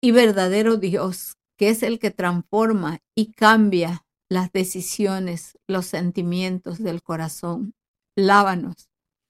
y verdadero Dios, que es el que transforma y cambia las decisiones, los sentimientos del corazón. Lávanos,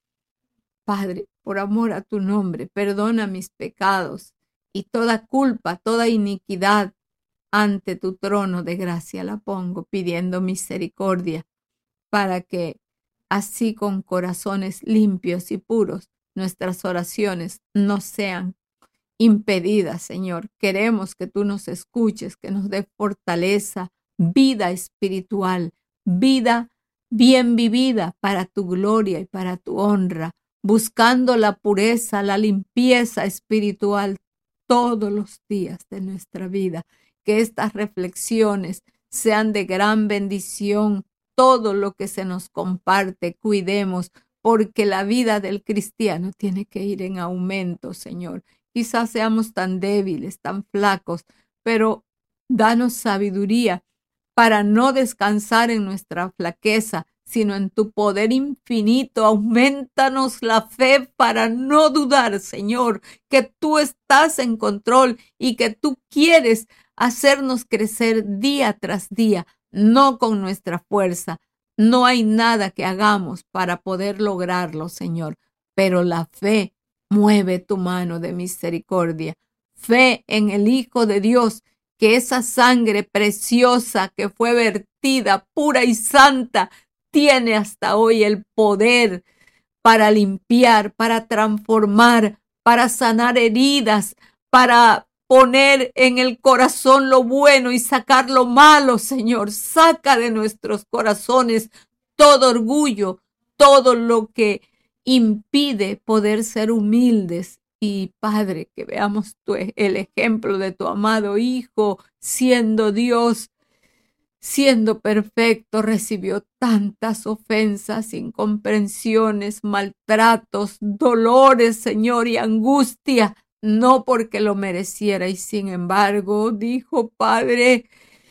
Padre, por amor a tu nombre, perdona mis pecados y toda culpa, toda iniquidad ante tu trono de gracia la pongo, pidiendo misericordia para que así con corazones limpios y puros nuestras oraciones no sean impedidas, Señor. Queremos que tú nos escuches, que nos dé fortaleza, vida espiritual, vida bien vivida para tu gloria y para tu honra, buscando la pureza, la limpieza espiritual todos los días de nuestra vida. Que estas reflexiones sean de gran bendición. Todo lo que se nos comparte, cuidemos, porque la vida del cristiano tiene que ir en aumento, Señor. Quizás seamos tan débiles, tan flacos, pero danos sabiduría para no descansar en nuestra flaqueza, sino en tu poder infinito. Aumentanos la fe para no dudar, Señor, que tú estás en control y que tú quieres hacernos crecer día tras día, no con nuestra fuerza. No hay nada que hagamos para poder lograrlo, Señor, pero la fe mueve tu mano de misericordia. Fe en el Hijo de Dios, que esa sangre preciosa que fue vertida, pura y santa, tiene hasta hoy el poder para limpiar, para transformar, para sanar heridas, para poner en el corazón lo bueno y sacar lo malo, Señor. Saca de nuestros corazones todo orgullo, todo lo que impide poder ser humildes. Y Padre, que veamos el ejemplo de tu amado Hijo, siendo Dios, siendo perfecto, recibió tantas ofensas, incomprensiones, maltratos, dolores, Señor, y angustia, no porque lo mereciera. Y sin embargo, dijo, Padre,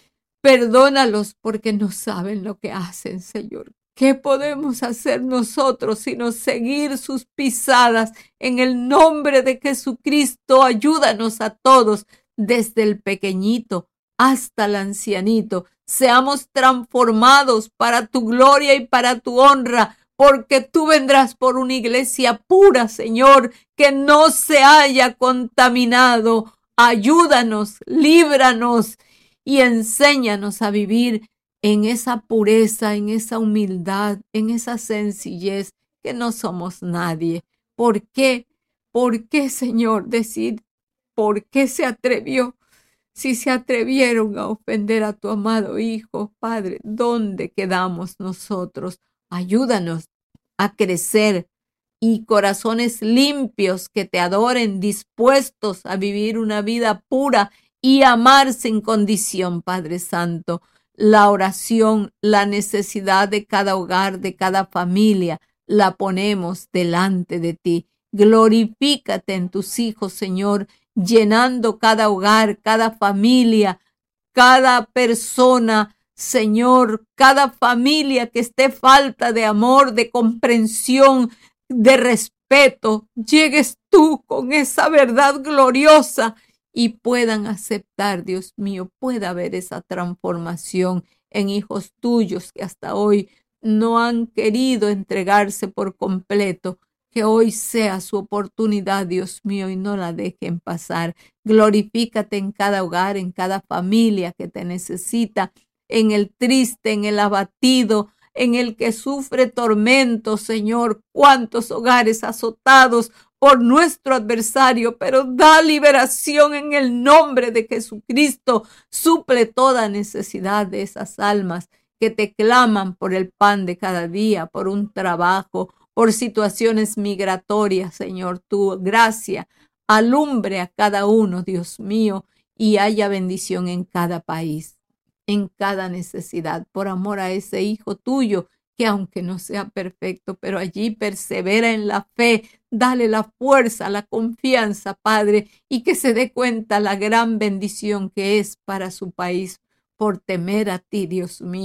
perdónalos porque no saben lo que hacen, Señor. ¿Qué podemos hacer nosotros sino seguir sus pisadas? En el nombre de Jesucristo, ayúdanos a todos, desde el pequeñito hasta el ancianito. Seamos transformados para tu gloria y para tu honra, porque tú vendrás por una iglesia pura, Señor, que no se haya contaminado. Ayúdanos, líbranos y enséñanos a vivir en esa pureza, en esa humildad, en esa sencillez, que no somos nadie. ¿Por qué? ¿Por qué, Señor, decir por qué se atrevió? Si se atrevieron a ofender a tu amado Hijo, Padre, ¿dónde quedamos nosotros? Ayúdanos a crecer y corazones limpios que te adoren, dispuestos a vivir una vida pura y amar sin condición, Padre Santo. La oración, la necesidad de cada hogar, de cada familia, la ponemos delante de ti. Glorifícate en tus hijos, Señor, llenando cada hogar, cada familia, cada persona, Señor, cada familia que esté falta de amor, de comprensión, de respeto. Llegues tú con esa verdad gloriosa y puedan aceptar, Dios mío, pueda haber esa transformación en hijos tuyos que hasta hoy no han querido entregarse por completo. Que hoy sea su oportunidad, Dios mío, y no la dejen pasar. Glorifícate en cada hogar, en cada familia que te necesita, en el triste, en el abatido, en el que sufre tormento, Señor. Cuántos hogares azotados por nuestro adversario, pero da liberación en el nombre de Jesucristo. Suple toda necesidad de esas almas que te claman por el pan de cada día, por un trabajo, por situaciones migratorias, Señor. Tu gracia alumbre a cada uno, Dios mío, y haya bendición en cada país, en cada necesidad, por amor a ese Hijo tuyo, que aunque no sea perfecto, pero allí persevera en la fe. Dale la fuerza, la confianza, Padre, y que se dé cuenta la gran bendición que es para su país por temer a ti, Dios mío.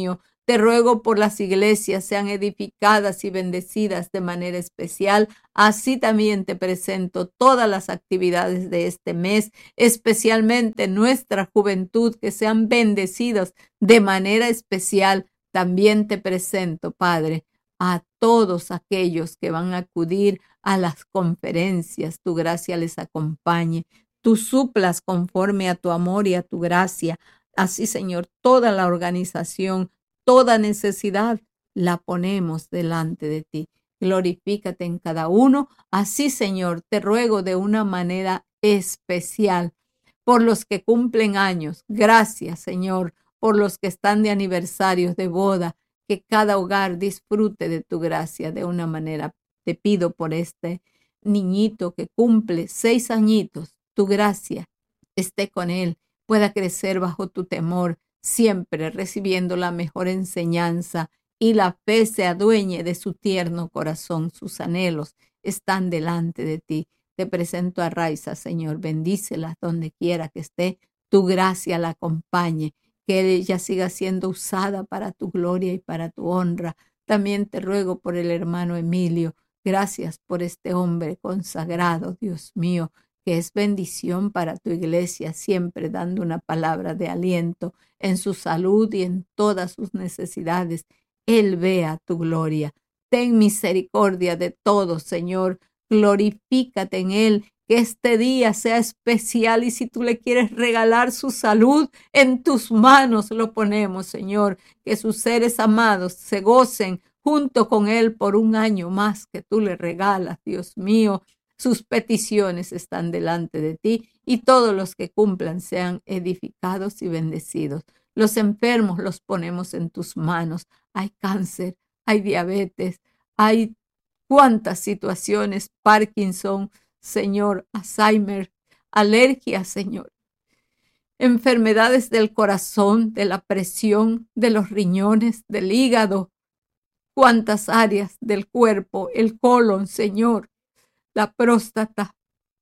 Te ruego por las iglesias sean edificadas y bendecidas de manera especial. Así también te presento todas las actividades de este mes, especialmente nuestra juventud, que sean bendecidas de manera especial. También te presento, Padre, a todos aquellos que van a acudir a las conferencias. Tu gracia les acompañe. Tú suplas conforme a tu amor y a tu gracia. Así, Señor, toda la organización, toda necesidad la ponemos delante de ti. Glorifícate en cada uno. Así, Señor, te ruego de una manera especial por los que cumplen años. Gracias, Señor, por los que están de aniversarios de boda. Que cada hogar disfrute de tu gracia de una manera. Te pido por este niñito que cumple 6 añitos. Tu gracia esté con él, pueda crecer bajo tu temor, siempre recibiendo la mejor enseñanza, y la fe se adueñe de su tierno corazón. Sus anhelos están delante de ti. Te presento a Raiza, Señor, bendícela donde quiera que esté. Tu gracia la acompañe, que ella siga siendo usada para tu gloria y para tu honra. También te ruego por el hermano Emilio. Gracias por este hombre consagrado, Dios mío, que es bendición para tu iglesia, siempre dando una palabra de aliento en su salud y en todas sus necesidades. Él vea tu gloria. Ten misericordia de todos, Señor. Glorifícate en él, que este día sea especial, y si tú le quieres regalar su salud, en tus manos lo ponemos, Señor. Que sus seres amados se gocen junto con él por un año más que tú le regalas, Dios mío. Sus peticiones están delante de ti, y todos los que cumplan sean edificados y bendecidos. Los enfermos los ponemos en tus manos. Hay cáncer, hay diabetes, hay cuántas situaciones, Parkinson, Señor, Alzheimer, alergias, Señor, enfermedades del corazón, de la presión, de los riñones, del hígado, cuántas áreas del cuerpo, el colon, Señor, la próstata,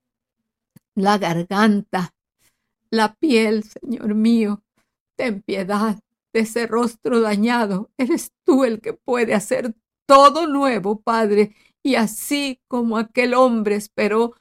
la garganta, la piel, Señor mío. Ten piedad de ese rostro dañado. Eres tú el que puede hacer todo nuevo, Padre. Y así como aquel hombre esperó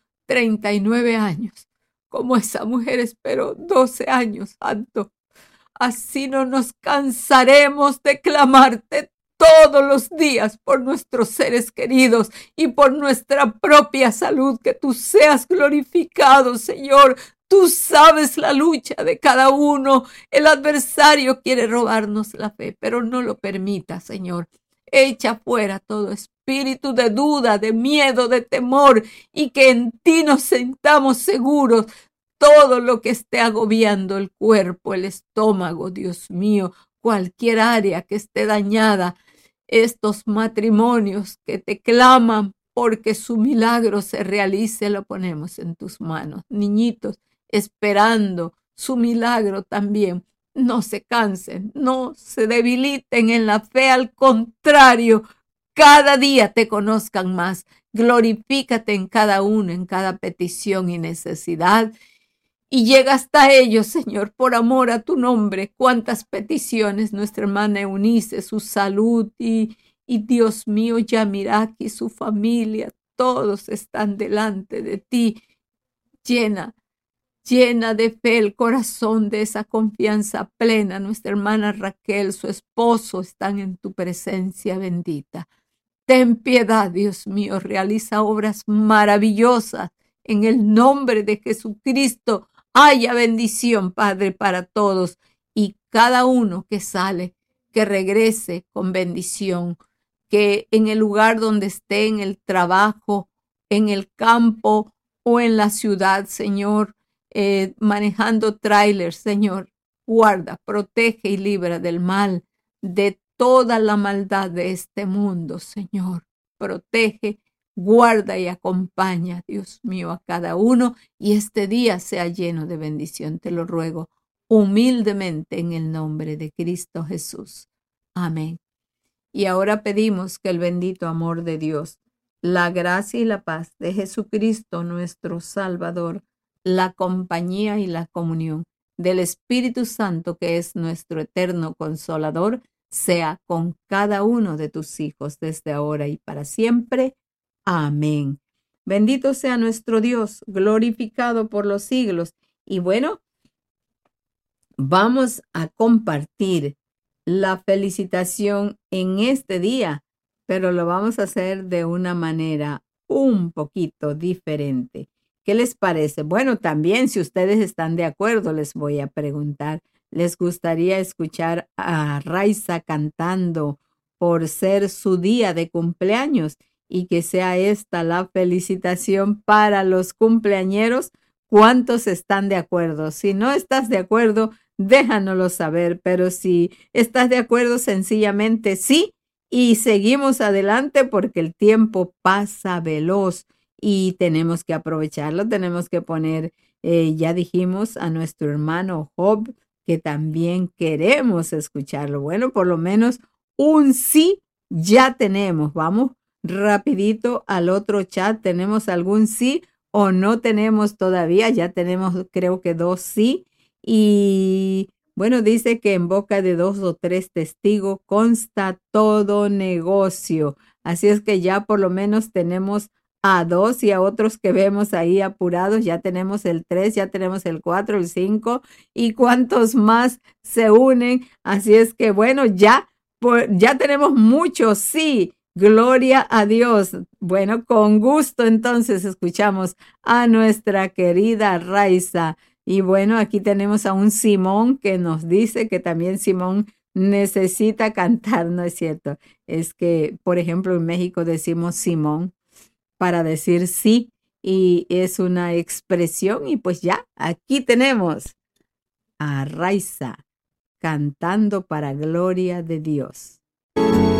39 años, como esa mujer esperó 12 años, Santo, así no nos cansaremos de clamarte todos los días por nuestros seres queridos y por nuestra propia salud. Que tú seas glorificado, Señor. Tú sabes la lucha de cada uno. El adversario quiere robarnos la fe, pero no lo permita, Señor. Echa fuera todo espíritu de duda, de miedo, de temor, y que en ti nos sintamos seguros. Todo lo que esté agobiando el cuerpo, el estómago, Dios mío, cualquier área que esté dañada, estos matrimonios que te claman porque su milagro se realice, lo ponemos en tus manos. Niñitos esperando su milagro también, no se cansen, no se debiliten en la fe, al contrario, cada día te conozcan más. Glorifícate en cada uno, en cada petición y necesidad, y llega hasta ellos, Señor, por amor a tu nombre. Cuántas peticiones, nuestra hermana Eunice, su salud, y Dios mío, Yamiraki, su familia, todos están delante de ti. Llena de fe el corazón, de esa confianza plena. Nuestra hermana Raquel, su esposo, están en tu presencia bendita. Ten piedad, Dios mío, realiza obras maravillosas en el nombre de Jesucristo. Haya bendición, Padre, para todos, y cada uno que sale, que regrese con bendición, que en el lugar donde esté, en el trabajo, en el campo o en la ciudad, Señor, manejando trailers, Señor, guarda, protege y libra del mal, de toda la maldad de este mundo, Señor. Protege, guarda y acompaña, Dios mío, a cada uno, y este día sea lleno de bendición. Te lo ruego humildemente en el nombre de Cristo Jesús. Amén. Y ahora pedimos que el bendito amor de Dios, la gracia y la paz de Jesucristo nuestro Salvador, la compañía y la comunión del Espíritu Santo, que es nuestro eterno consolador, sea con cada uno de tus hijos desde ahora y para siempre. Amén. Bendito sea nuestro Dios, glorificado por los siglos. Y bueno, vamos a compartir la felicitación en este día, pero lo vamos a hacer de una manera un poquito diferente. ¿Qué les parece? Bueno, también si ustedes están de acuerdo, les voy a preguntar, ¿les gustaría escuchar a Raiza cantando por ser su día de cumpleaños y que sea esta la felicitación para los cumpleañeros? ¿Cuántos están de acuerdo? Si no estás de acuerdo, déjanoslo saber, pero si estás de acuerdo, sencillamente sí, y seguimos adelante porque el tiempo pasa veloz y tenemos que aprovecharlo, tenemos que poner, ya dijimos a nuestro hermano Job que también queremos escucharlo. Bueno, por lo menos un sí ya tenemos. Vamos rapidito al otro chat. ¿Tenemos algún sí o no tenemos todavía? Ya tenemos creo que 2 sí. Y bueno, dice que en boca de 2 o 3 testigos consta todo negocio. Así es que ya por lo menos tenemos a 2 y a otros que vemos ahí apurados. Ya tenemos el 3, ya tenemos el 4, el 5 y cuántos más se unen. Así es que bueno, ya tenemos muchos, sí. Gloria a Dios. Bueno, con gusto entonces escuchamos a nuestra querida Raiza. Y bueno, aquí tenemos a un Simón que nos dice que también Simón necesita cantar, ¿no es cierto? Es que, por ejemplo, en México decimos Simón para decir sí y es una expresión y pues ya, aquí tenemos a Raiza cantando para gloria de Dios.